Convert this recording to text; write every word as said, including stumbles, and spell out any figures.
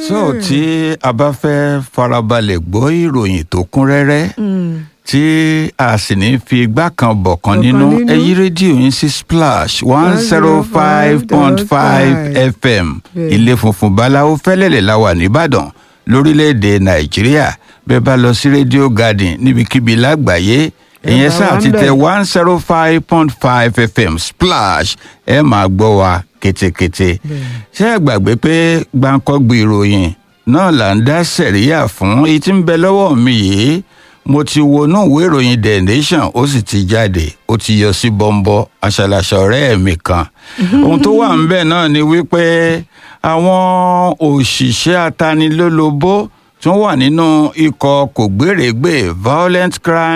so tí a bá fẹ́ farabalẹ̀ gbọ́ ìròyìn tó kún rẹ́rẹ́ tí a sì ní fi igbá kan bọ̀ kan nínú ẹ yí rédíò yín sí Splash one zero five point five F M ilé funfun báláwo fẹ́lẹ́lẹ̀ la wà nìbàdàn lórílẹ̀‐èdè Nàìjíríà bẹ́ẹ̀ bá lọ sí rédíò Garden níbikíbi lágbàáyé ìyẹn sáà ti tẹ one zero five point five F M Splash ẹ máa gbọ́ wa kétékété ṣé ẹ gbàgbé pé gbàǹkọ́gbì ìròyìn náà là ń dá sẹ̀ríyà fún èyí tí ń bẹ lọ́wọ́ mi yìí mo ti wọnú ìwé ìròyìn The Nation ó sì ti jáde ó ti yọ sí bọ́ńbọ́ aṣàlàṣà ọ̀rẹ́ mi kan ohun tó wà ńbẹ̀ náà ni wípé àwọn òṣìṣẹ́ atanilólobó tó wà nínú ikọ̀ kògbérègbè violent crime